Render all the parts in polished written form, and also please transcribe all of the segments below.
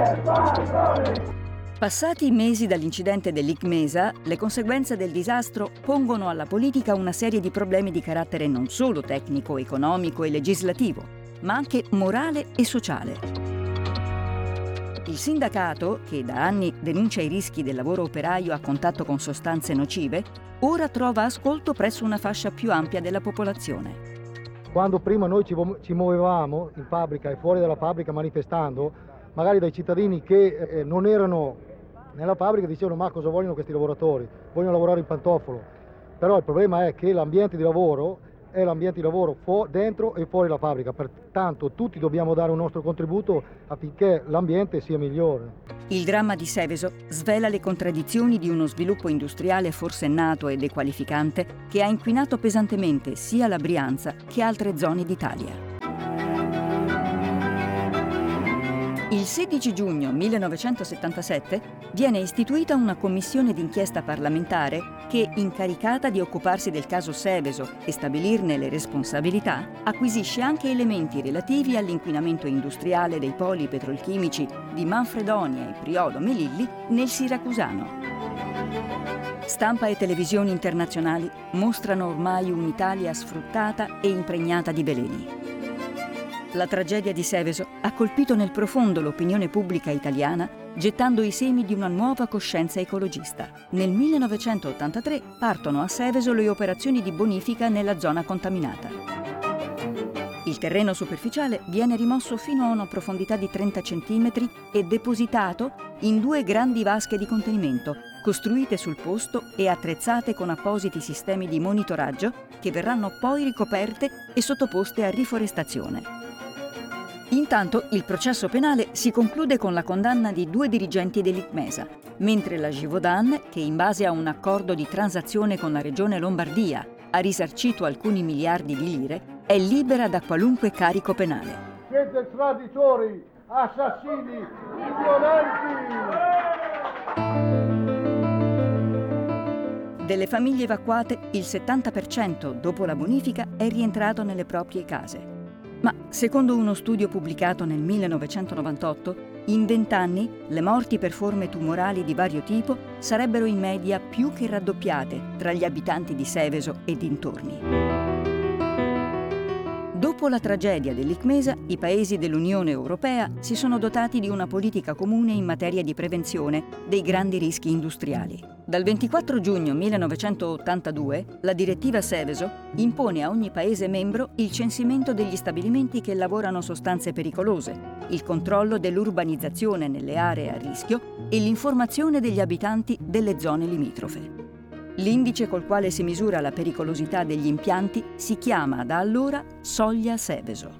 Passati i mesi dall'incidente dell'ICMESA, le conseguenze del disastro pongono alla politica una serie di problemi di carattere non solo tecnico, economico e legislativo, ma anche morale e sociale. Il sindacato, che da anni denuncia i rischi del lavoro operaio a contatto con sostanze nocive, ora trova ascolto presso una fascia più ampia della popolazione. Quando prima noi ci muovevamo in fabbrica e fuori dalla fabbrica manifestando, magari dai cittadini che non erano nella fabbrica dicevano: ma cosa vogliono questi lavoratori? Vogliono lavorare in pantofolo. Però il problema è che l'ambiente di lavoro è l'ambiente di lavoro dentro e fuori la fabbrica, pertanto tutti dobbiamo dare un nostro contributo affinché l'ambiente sia migliore. Il dramma di Seveso svela le contraddizioni di uno sviluppo industriale forsennato e dequalificante che ha inquinato pesantemente sia la Brianza che altre zone d'Italia. Il 16 giugno 1977 viene istituita una commissione d'inchiesta parlamentare che, incaricata di occuparsi del caso Seveso e stabilirne le responsabilità, acquisisce anche elementi relativi all'inquinamento industriale dei poli petrolchimici di Manfredonia e Priolo Melilli nel Siracusano. Stampa e televisioni internazionali mostrano ormai un'Italia sfruttata e impregnata di veleni. La tragedia di Seveso ha colpito nel profondo l'opinione pubblica italiana, gettando i semi di una nuova coscienza ecologista. Nel 1983 partono a Seveso le operazioni di bonifica nella zona contaminata. Il terreno superficiale viene rimosso fino a una profondità di 30 cm e depositato in 2 grandi vasche di contenimento, costruite sul posto e attrezzate con appositi sistemi di monitoraggio che verranno poi ricoperte e sottoposte a riforestazione. Intanto il processo penale si conclude con la condanna di 2 dirigenti dell'ICMESA, mentre la Givaudan, che in base a un accordo di transazione con la regione Lombardia ha risarcito alcuni miliardi di lire, è libera da qualunque carico penale. Siete traditori, assassini, violenti! Delle famiglie evacuate, il 70% dopo la bonifica è rientrato nelle proprie case. Ma, secondo uno studio pubblicato nel 1998, in 20 anni le morti per forme tumorali di vario tipo sarebbero in media più che raddoppiate tra gli abitanti di Seveso e dintorni. Dopo la tragedia dell'ICMESA, i paesi dell'Unione Europea si sono dotati di una politica comune in materia di prevenzione dei grandi rischi industriali. Dal 24 giugno 1982, la direttiva Seveso impone a ogni paese membro il censimento degli stabilimenti che lavorano sostanze pericolose, il controllo dell'urbanizzazione nelle aree a rischio e l'informazione degli abitanti delle zone limitrofe. L'indice col quale si misura la pericolosità degli impianti si chiama da allora soglia Seveso.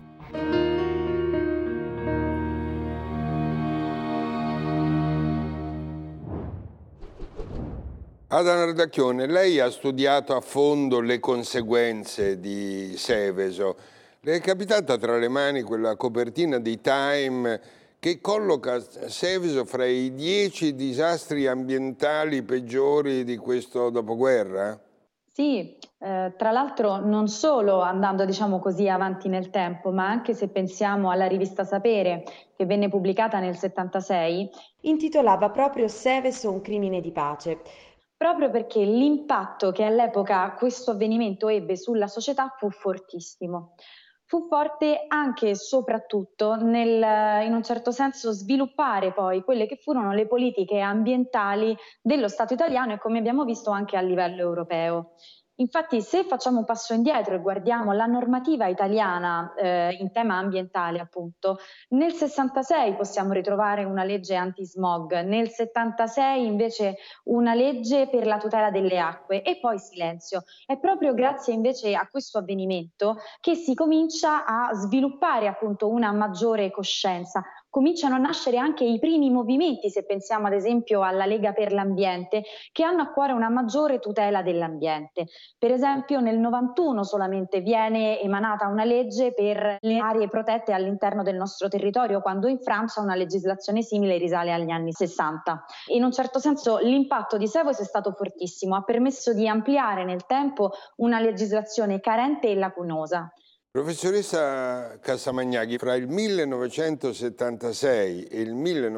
Adana Radacchione, lei ha studiato a fondo le conseguenze di Seveso. Le è capitata tra le mani quella copertina di Time che colloca Seveso fra i 10 disastri ambientali peggiori di questo dopoguerra? Sì, tra l'altro non solo andando, diciamo così, avanti nel tempo, ma anche se pensiamo alla rivista Sapere, che venne pubblicata nel 76, intitolava proprio Seveso un crimine di pace. Proprio perché l'impatto che all'epoca questo avvenimento ebbe sulla società fu fortissimo. Fu forte anche e soprattutto in un certo senso, sviluppare poi quelle che furono le politiche ambientali dello Stato italiano e, come abbiamo visto, anche a livello europeo. Infatti, se facciamo un passo indietro e guardiamo la normativa italiana in tema ambientale, appunto, nel 66 possiamo ritrovare una legge anti-smog, nel 76 invece una legge per la tutela delle acque e poi silenzio. È proprio grazie invece a questo avvenimento che si comincia a sviluppare appunto una maggiore coscienza. Cominciano a nascere anche i primi movimenti, se pensiamo ad esempio alla Lega per l'Ambiente, che hanno a cuore una maggiore tutela dell'ambiente. Per esempio nel 91 solamente viene emanata una legge per le aree protette all'interno del nostro territorio, quando in Francia una legislazione simile risale agli anni 60. In un certo senso l'impatto di Seveso è stato fortissimo, ha permesso di ampliare nel tempo una legislazione carente e lacunosa. Professoressa Casamagnaghi, fra il 1976 e il 19